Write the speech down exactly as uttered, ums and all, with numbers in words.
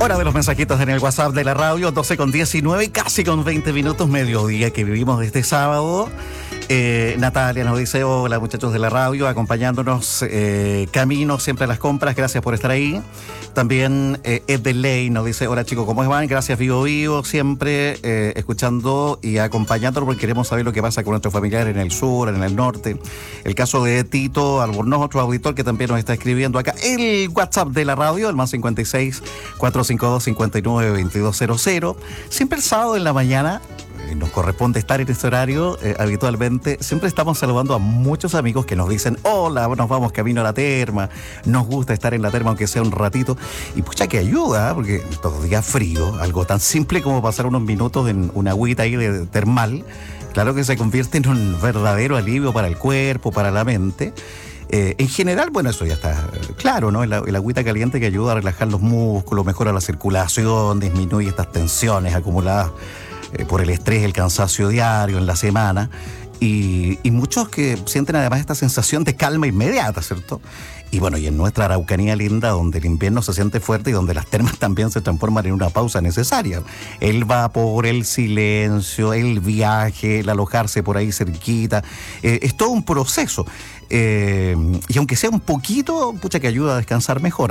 Hora de los mensajitos en el WhatsApp de la radio, doce con diecinueve, casi con veinte minutos, mediodía que vivimos este sábado. Eh, Natalia nos dice: hola muchachos de la radio, acompañándonos eh, camino siempre a las compras, gracias por estar ahí. También eh, Ed Delay nos dice: hola chicos, ¿cómo van? Gracias, vivo vivo, siempre eh, escuchando y acompañándonos porque queremos saber lo que pasa con nuestros familiares en el sur, en el norte. El caso de Tito Albornoz, otro auditor que también nos está escribiendo acá. El WhatsApp de la radio, el más cincuenta y seis, cuatrocientos cincuenta y dos, cincuenta y nueve, veintidós cero cero. Siempre el sábado en la mañana nos corresponde estar en este horario eh, habitualmente. Siempre estamos saludando a muchos amigos que nos dicen: hola, nos vamos camino a la terma, nos gusta estar en la terma aunque sea un ratito, y pucha que ayuda, porque estos días frío, algo tan simple como pasar unos minutos en una agüita ahí de termal, claro que se convierte en un verdadero alivio para el cuerpo, para la mente. Eh, en general, bueno, eso ya está claro, ¿no? El, el agüita caliente que ayuda a relajar los músculos, mejora la circulación, disminuye estas tensiones acumuladas Eh, por el estrés, el cansancio diario en la semana, y, y muchos que sienten además esta sensación de calma inmediata, ¿cierto? Y bueno, y en nuestra Araucanía linda, donde el invierno se siente fuerte y donde las termas también se transforman en una pausa necesaria. El vapor, el silencio, el viaje, el alojarse por ahí cerquita, eh, es todo un proceso. Eh, y aunque sea un poquito, pucha que ayuda a descansar mejor.